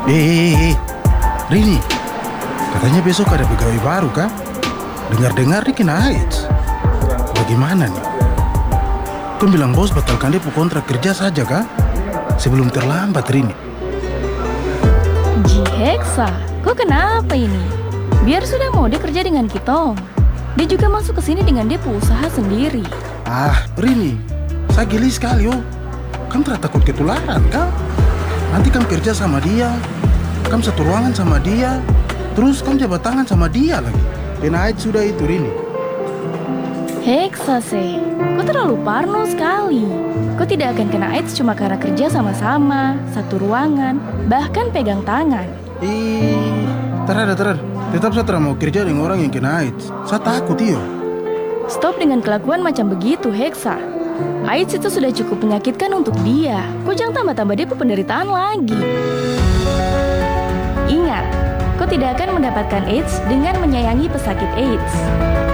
Rini, katanya besok ada pegawai baru kah? Dengar-dengar dia kena AIDS. Bagaimana nih? Kan bilang bos batalkan dia kontrak kerja saja kah? Sebelum terlambat, Rini. Ji Heksa, kok kenapa ini? Biar sudah mau dia kerja dengan kita. Dia juga masuk ke sini dengan dia usaha sendiri. Rini, saya geli sekali Kamu takut ketularan kah? Nanti kamu kerja sama dia, kamu satu ruangan sama dia, terus kamu jabat tangan sama dia lagi. Kena AIDS sudah itu, Rini. Heksa kau terlalu parno sekali. Kau tidak akan kena AIDS cuma karena kerja sama-sama, satu ruangan, bahkan pegang tangan. Terada. Tetap saya tidak mau kerja dengan orang yang kena AIDS. Saya takut, iyo. Stop dengan kelakuan macam begitu, Heksa. AIDS itu sudah cukup menyakitkan untuk dia. Kau jangan tambah-tambah dia penderitaan lagi. Ingat, kau tidak akan mendapatkan AIDS dengan menyayangi pesakit AIDS.